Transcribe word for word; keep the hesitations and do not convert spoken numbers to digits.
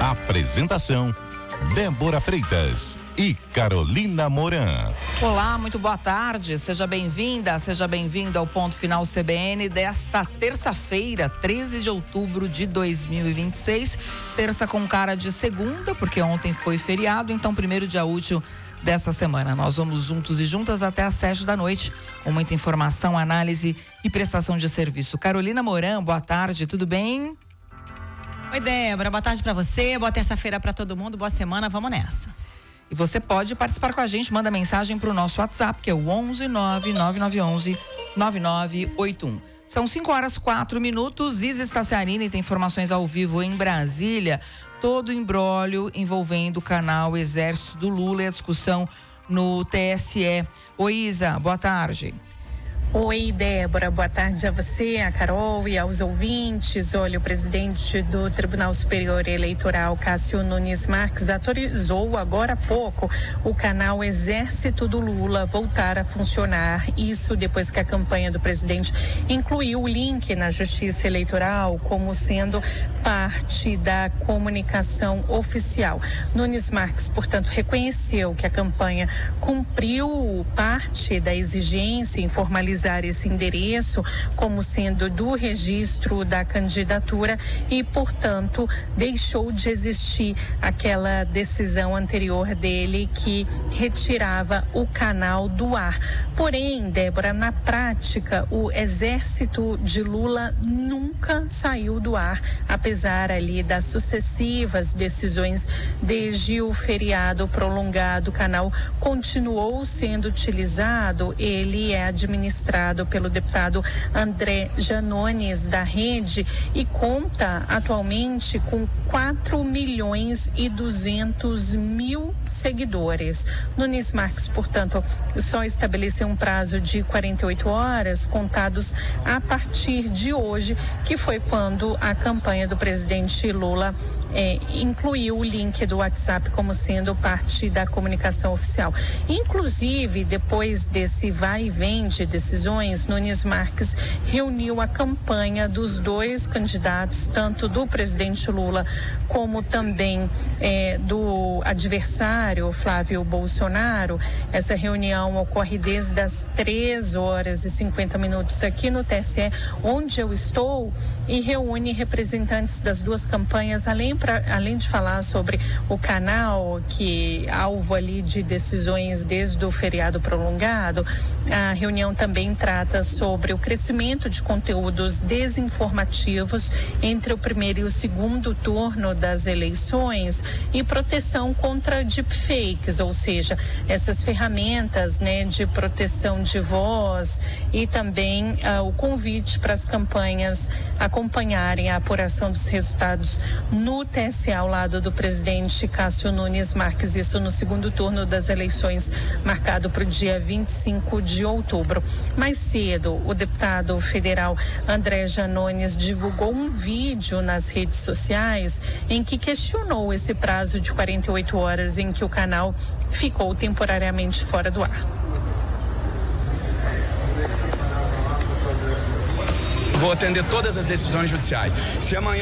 Apresentação: Débora Freitas e Carolina Moran. Olá, muito boa tarde. Seja bem-vinda, seja bem-vindo ao Ponto Final C B N desta terça-feira, treze de outubro de dois mil e vinte e seis. Terça com cara de segunda, porque ontem foi feriado, então primeiro dia útil dessa semana. Nós vamos juntos e juntas até às sete da noite, com muita informação, análise e prestação de serviço. Carolina Moran, boa tarde, tudo bem? Oi, Débora, boa tarde pra você, boa terça-feira pra todo mundo, boa semana, vamos nessa. E você pode participar com a gente, manda mensagem pro nosso WhatsApp, que é o onze nove nove nove um um nove nove oito um. São cinco horas quatro minutos. Isa Staciarini tem informações ao vivo em Brasília. Todo o imbróglio envolvendo o canal Exército do Lula e a discussão no T S E. Oi, Isa, boa tarde. Oi, Débora, boa tarde a você, a Carol e aos ouvintes. Olha, o presidente do Tribunal Superior Eleitoral, Cássio Nunes Marques, autorizou agora há pouco o canal Exército do Lula voltar a funcionar. Isso depois que a campanha do presidente incluiu o link na Justiça Eleitoral como sendo parte da comunicação oficial. Nunes Marques, portanto, reconheceu que a campanha cumpriu parte da exigência em formalizar esse endereço como sendo do registro da candidatura e, portanto, deixou de existir aquela decisão anterior dele que retirava o canal do ar. Porém, Débora, na prática, o Exército de Lula nunca saiu do ar, apesar ali das sucessivas decisões desde o feriado prolongado. O canal continuou sendo utilizado, ele é administrado pelo deputado André Janones da Rede e conta atualmente com quatro milhões e duzentos mil seguidores. Nunes Marques, portanto, só estabeleceu um prazo de quarenta e oito horas contados a partir de hoje, que foi quando a campanha do presidente Lula eh, incluiu o link do WhatsApp como sendo parte da comunicação oficial. Inclusive, depois desse vai e vem de decisões, Nunes Marques reuniu a campanha dos dois candidatos, tanto do presidente Lula como também eh, do adversário Flávio Bolsonaro. Essa reunião ocorre desde as três horas e cinquenta minutos aqui no T S E, onde eu estou, e reúne representantes das duas campanhas, além, pra, além de falar sobre o canal, que é alvo ali de decisões desde o feriado prolongado. A reunião também trata sobre o crescimento de conteúdos desinformativos entre o primeiro e o segundo turno das eleições e proteção contra deepfakes, ou seja, essas ferramentas, né, de proteção de voz, e também uh, o convite para as campanhas acompanharem a apuração dos resultados no T S E ao lado do presidente Cássio Nunes Marques, isso no segundo turno das eleições marcado para o dia vinte e cinco de outubro. Mais cedo, o deputado federal André Janones divulgou um vídeo nas redes sociais em que questionou esse prazo de quarenta e oito horas em que o canal ficou temporariamente fora do ar. Vou atender todas as decisões judiciais. Se amanhã